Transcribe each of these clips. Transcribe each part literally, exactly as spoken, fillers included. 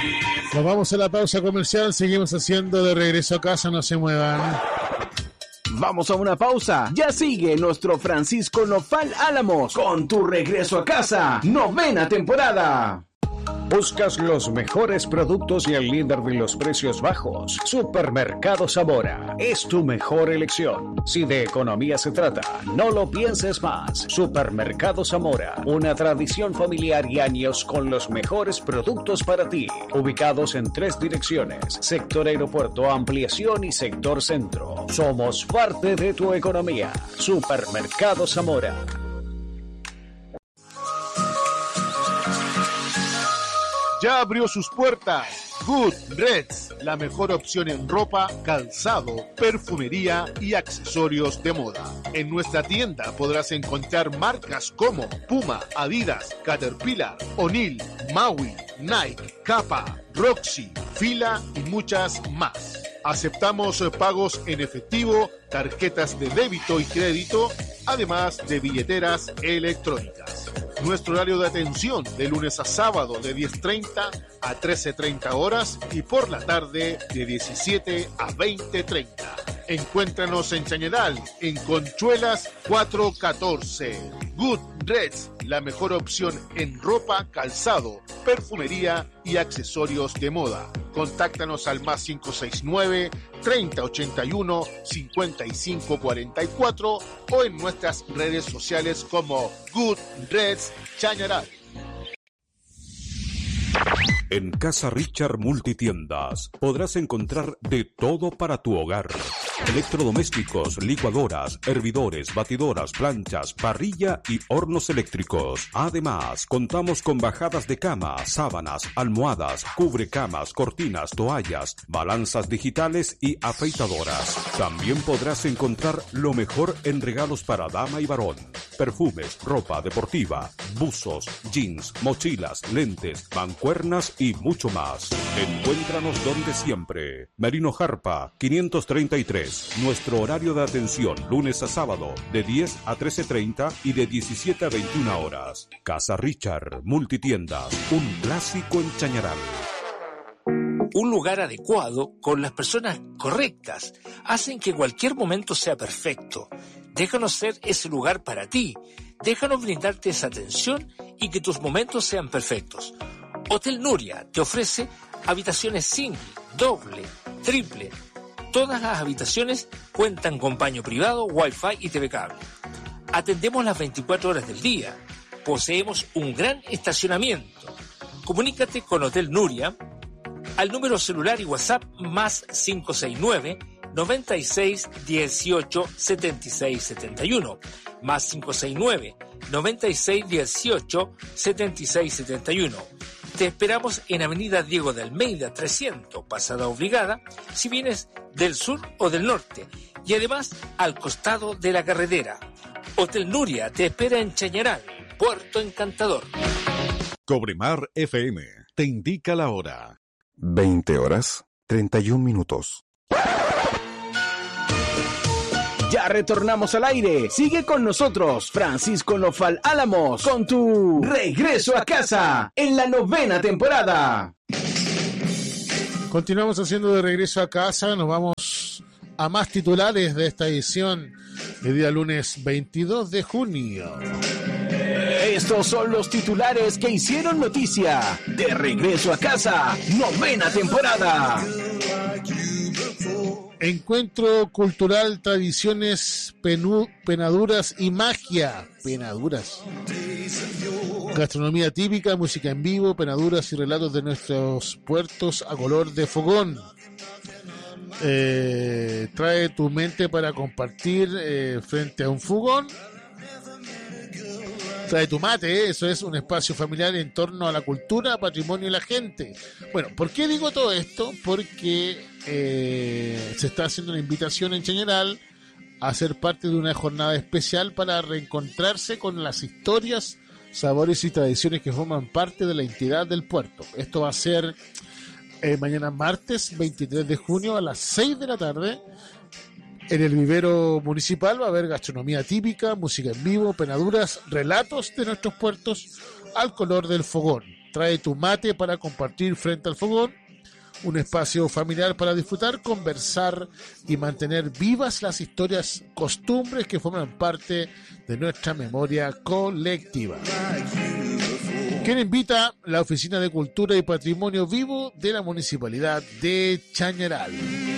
Nos vamos a la pausa comercial, seguimos haciendo De Regreso a Casa, no se muevan. Vamos a una pausa. Ya sigue nuestro Francisco Nofal Álamos con Tu Regreso a Casa, novena temporada. ¿Buscas los mejores productos y el líder de los precios bajos? Supermercado Zamora es tu mejor elección. Si de economía se trata, no lo pienses más. Supermercado Zamora, una tradición familiar y años con los mejores productos para ti. Ubicados en tres direcciones: sector aeropuerto, ampliación y sector centro. Somos parte de tu economía. Supermercado Zamora. Ya abrió sus puertas Good Reds, la mejor opción en ropa, calzado, perfumería y accesorios de moda. En nuestra tienda podrás encontrar marcas como Puma, Adidas, Caterpillar, O'Neill, Maui, Nike, Kappa, Roxy, Fila y muchas más. Aceptamos pagos en efectivo, tarjetas de débito y crédito, además de billeteras electrónicas. Nuestro horario de atención de lunes a sábado de diez treinta a trece treinta horas y por la tarde de diecisiete a veinte treinta. Encuéntranos en Chañaral, en Conchuelas cuatrocientos catorce. Good Reds, la mejor opción en ropa, calzado, perfumería y accesorios de moda. Contáctanos al más cinco seis nueve, treinta ochenta y uno, cincuenta y cinco cuarenta y cuatro o en nuestras redes sociales como Good Reds Chañaral. En Casa Richard Multitiendas podrás encontrar de todo para tu hogar. Electrodomésticos, licuadoras, hervidores, batidoras, planchas, parrilla y hornos eléctricos. Además, contamos con bajadas de cama, sábanas, almohadas, cubrecamas, cortinas, toallas, balanzas digitales y afeitadoras. También podrás encontrar lo mejor en regalos para dama y varón. Perfumes, ropa deportiva, buzos, jeans, mochilas, lentes, mancuernas y mucho más. Encuéntranos donde siempre. Merino Jarpa, quinientos treinta y tres. Nuestro horario de atención, lunes a sábado, de diez a trece treinta y de diecisiete a veintiuna horas. Casa Richard Multitiendas, un clásico en Chañaral. Un lugar adecuado, con las personas correctas, hacen que cualquier momento sea perfecto. Déjanos ser ese lugar para ti. Déjanos brindarte esa atención y que tus momentos sean perfectos. Hotel Nuria te ofrece habitaciones single, doble, triple. Todas las habitaciones cuentan con baño privado, wifi y T V cable. Atendemos las veinticuatro horas del día. Poseemos un gran estacionamiento. Comunícate con Hotel Nuria al número celular y WhatsApp más cinco seis nueve, noventa y seis, dieciocho, setenta y seis setenta y uno, más cinco seis nueve, noventa y seis, dieciocho, setenta y seis setenta y uno. Te esperamos en Avenida Diego de Almeida trescientos, Pasada Obligada, si vienes del sur o del norte, y además al costado de la carretera. Hotel Nuria te espera en Chañaral, Puerto Encantador. Cobremar F M te indica la hora. veinte horas, treinta y un minutos. Ya retornamos al aire. Sigue con nosotros, Francisco Nofal Álamos, con tu Regreso a Casa en la novena temporada. Continuamos haciendo De Regreso a Casa. Nos vamos a más titulares de esta edición de día lunes veintidós de junio. Estos son los titulares que hicieron noticia. De Regreso a Casa, novena temporada. Encuentro cultural, tradiciones, penú, penaduras y magia. Penaduras. Gastronomía típica, música en vivo, penaduras y relatos de nuestros puertos a color de fogón. Eh, trae tu mente para compartir eh, frente a un fogón. Trae tu mate, ¿eh? Eso es un espacio familiar en torno a la cultura, patrimonio y la gente. Bueno, ¿por qué digo todo esto? Porque eh, se está haciendo una invitación en Chañaral a ser parte de una jornada especial para reencontrarse con las historias, sabores y tradiciones que forman parte de la identidad del puerto. Esto va a ser eh, mañana martes veintitrés de junio a las seis de la tarde. En el vivero municipal va a haber gastronomía típica, música en vivo, penaduras, relatos de nuestros puertos al color del fogón. trae tu mate para compartir frente al fogón, un espacio familiar para disfrutar, conversar y mantener vivas las historias, costumbres que forman parte de nuestra memoria colectiva. ¿Quién invita? La Oficina de Cultura y Patrimonio Vivo de la Municipalidad de Chañaral.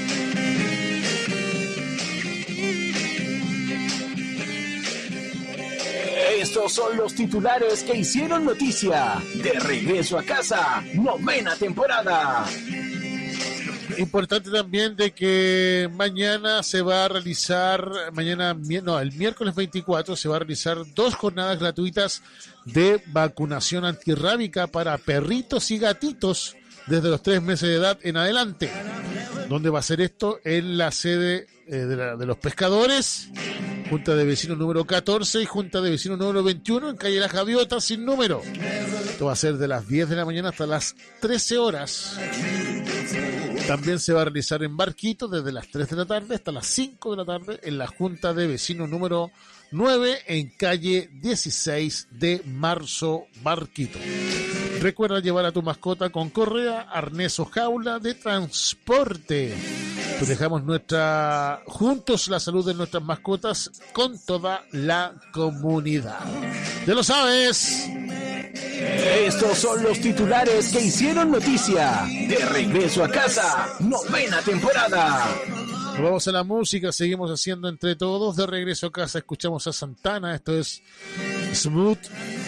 Estos son los titulares que hicieron noticia. De regreso a casa, novena temporada. Importante también de que mañana se va a realizar, mañana, no, el miércoles veinticuatro se va a realizar dos jornadas gratuitas de vacunación antirrábica para perritos y gatitos desde los tres meses de edad en adelante. ¿Dónde va a ser esto? En la sede eh, de, la, de los pescadores, Junta de Vecinos número catorce y Junta de Vecinos número veintiuno en calle La Javiota sin número. Esto va a ser de las diez de la mañana hasta las trece horas. También se va a realizar en Barquito desde las tres de la tarde hasta las cinco de la tarde en la Junta de Vecinos número nueve en calle dieciséis de marzo, Barquito. Recuerda llevar a tu mascota con correa, arnés o jaula de transporte. Pues dejamos nuestra juntos la salud de nuestras mascotas con toda la comunidad. ¡Ya lo sabes! Estos son los titulares que hicieron noticia. De regreso a casa, novena temporada. Nos vamos a la música, seguimos haciendo entre todos. De regreso a casa escuchamos a Santana, esto es Smooth